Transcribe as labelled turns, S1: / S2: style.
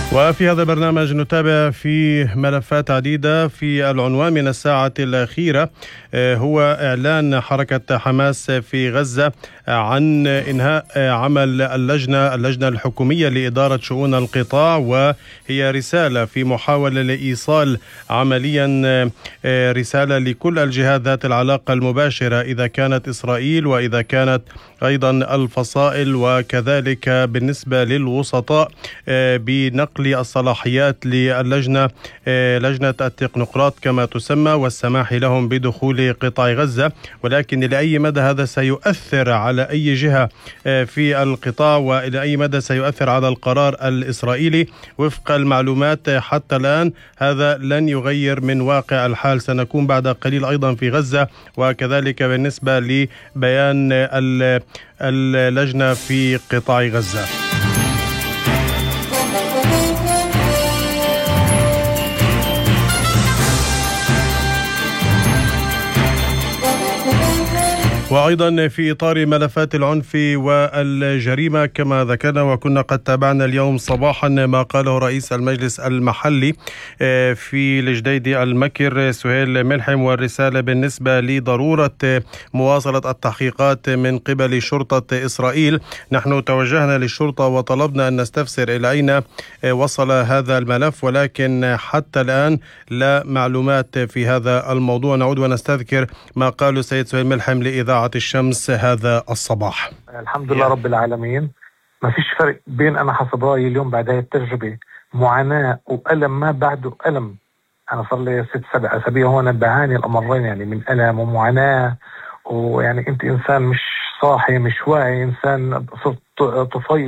S1: وفي هذا البرنامج نتابع في ملفات عديدة. في العنوان من الساعة الأخيرة هو إعلان حركة حماس في غزة عن إنهاء عمل اللجنة الحكومية لإدارة شؤون القطاع، وهي رسالة في محاولة لإيصال عمليا رسالة لكل الجهات ذات العلاقة المباشرة، إذا كانت إسرائيل وإذا كانت أيضا الفصائل، وكذلك بالنسبة للوسطاء بنقل الصلاحيات للجنة لجنة التكنوقراط كما تسمى، والسماح لهم بدخول قطاع غزة. ولكن إلى أي مدى هذا سيؤثر على أي جهة في القطاع، وإلى أي مدى سيؤثر على القرار الإسرائيلي؟ وفق المعلومات حتى الآن هذا لن يغير من واقع الحال. سنكون بعد قليل أيضا في غزة، وكذلك بالنسبة لبيان اللجنة في قطاع غزة. وأيضا في إطار ملفات العنف والجريمة كما ذكرنا وكنا قد تابعنا اليوم صباحا ما قاله رئيس المجلس المحلي في الجديد المكر سهيل ملحم، والرسالة بالنسبة لضرورة مواصلة التحقيقات من قبل شرطة إسرائيل. نحن توجهنا للشرطة وطلبنا أن نستفسر إلى أين وصل هذا الملف، ولكن حتى الآن لا معلومات في هذا الموضوع. نعود ونستذكر ما قاله سيد سهيل ملحم لإذاعة الشمس هذا الصباح.
S2: الحمد لله رب العالمين، ما فيش فرق بين أنا حسب رأيي اليوم بعد هذه التجربة معاناة وألم ما بعده ألم. أنا صار لي 6-7 أسابيع هون بعاني الأمرين، يعني من ألم ومعاناة، ويعني أنت إنسان مش صاحي مش واعي، إنسان صرت طفيل